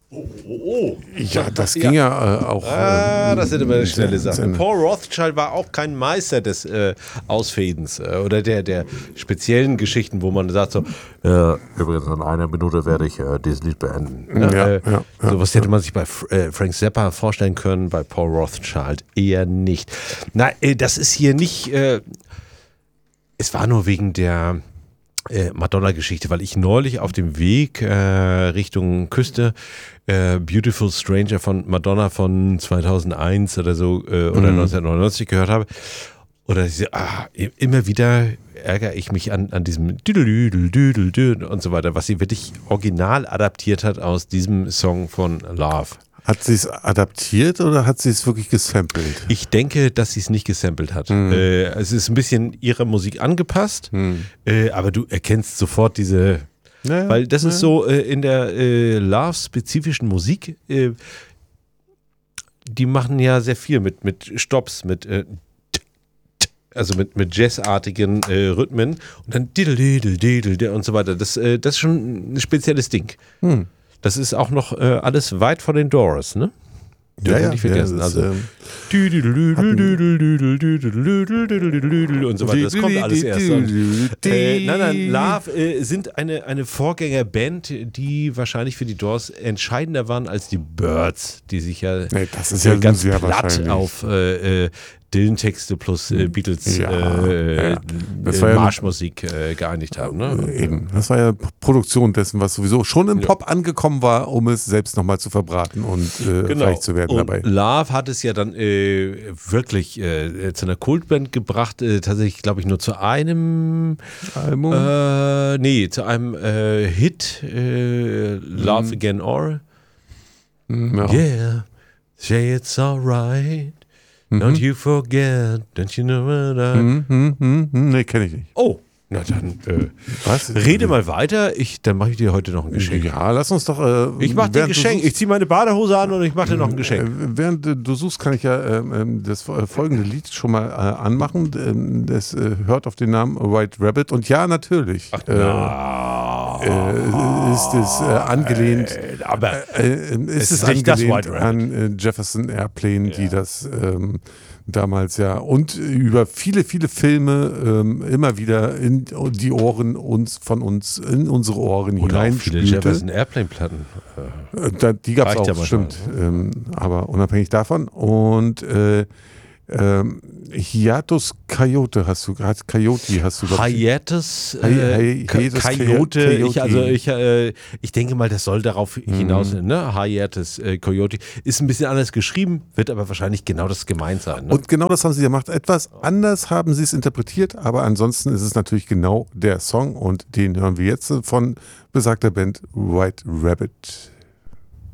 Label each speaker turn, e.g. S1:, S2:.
S1: Ja, das ging ja auch.
S2: Das sind immer schnelle
S1: sehr-
S2: Sachen. Paul Rothchild war auch kein Meister des Ausfädens oder der speziellen Geschichten, wo man sagt so, übrigens in einer Minute werde ich dieses Lied beenden. Sowas hätte man sich bei Frank Zappa vorstellen können, bei Paul Rothchild eher nicht. Na, das ist hier nicht, es war nur wegen der Madonna-Geschichte, weil ich neulich auf dem Weg Richtung Küste Beautiful Stranger von Madonna von 2001 oder so oder 1999 gehört habe. Oder immer wieder ärgere ich mich an diesem Düdel und so weiter, was sie wirklich original adaptiert hat aus diesem Song von Love.
S1: Hat sie es adaptiert oder hat sie es wirklich gesampelt?
S2: Ich denke, dass sie es nicht gesampelt hat. Es ist ein bisschen ihrer Musik angepasst, aber du erkennst sofort diese, weil das ist so in der Love-spezifischen Musik, die machen ja sehr viel mit Stops, mit jazzartigen Rhythmen und dann und so weiter. Das ist schon ein spezielles Ding. Das ist auch noch alles weit von den Doors, ne?
S1: Ja,
S2: nicht vergessen.
S1: das,
S2: Also und so weiter. Das kommt alles erst. Nein, Love sind eine Vorgängerband, die wahrscheinlich für die Doors entscheidender waren als die Birds, die sich ja,
S1: das ist ja
S2: ganz
S1: sehr
S2: platt auf Dylan-Texte plus Beatles
S1: das war ja
S2: Marschmusik geeinigt haben. Ne?
S1: Eben. Das war ja Produktion dessen, was sowieso schon im Pop angekommen war, um es selbst nochmal zu verbraten und reich zu werden
S2: und
S1: dabei.
S2: Love hat es ja dann wirklich zu einer Kultband gebracht, tatsächlich glaube ich nur zu einem
S1: Album?
S2: zu einem Hit, Love Again Or. Yeah, say it's alright. Don't you forget, don't you know what
S1: Nee, kenne ich nicht.
S2: Oh, na dann
S1: Was?
S2: rede mal weiter. Dann mache ich dir heute noch ein Geschenk.
S1: Ja, lass uns doch.
S2: Ich mache dir ein Geschenk. Ich ziehe meine Badehose an und ich mache dir noch ein Geschenk.
S1: Während du suchst, kann ich ja das folgende Lied schon mal anmachen. Das hört auf den Namen White Rabbit. Und ja, natürlich ist es angelehnt.
S2: Aber
S1: ist es
S2: nicht das
S1: angelehnt
S2: White Rabbit.
S1: an Jefferson Airplane, die das damals ja und über viele, viele Filme immer wieder in die Ohren in unsere Ohren hineinspielte.
S2: Viele Jefferson Airplane-Platten.
S1: Die gab es
S2: Reicht ja
S1: auch, stimmt. Aber unabhängig davon. Und Hiatus Coyote hast du gerade. Coyote hast du gerade.
S2: Hiatus
S1: Coyote.
S2: Ich denke mal, das soll darauf hinaus, ne? Hiatus Coyote ist ein bisschen anders geschrieben, wird aber wahrscheinlich genau das gemeint sein. Ne?
S1: Und genau das haben sie gemacht. Etwas anders haben sie es interpretiert, aber ansonsten ist es natürlich genau der Song und den hören wir jetzt von besagter Band White Rabbit.